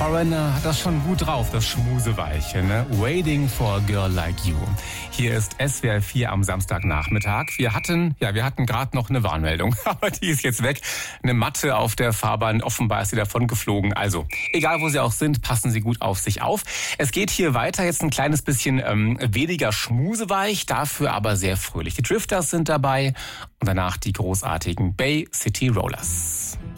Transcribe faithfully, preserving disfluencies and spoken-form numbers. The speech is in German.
Foreigner hat das schon gut drauf, das Schmuseweiche, ne? Waiting for a girl like you. Hier ist S W R vier am Samstagnachmittag. Wir hatten, ja, wir hatten gerade noch eine Warnmeldung, aber die ist jetzt weg. Eine Matte auf der Fahrbahn, offenbar ist sie davon geflogen. Also, egal wo Sie auch sind, passen Sie gut auf sich auf. Es geht hier weiter, jetzt ein kleines bisschen ähm, weniger schmuseweich, dafür aber sehr fröhlich. Die Drifters sind dabei und danach die großartigen Bay City Rollers.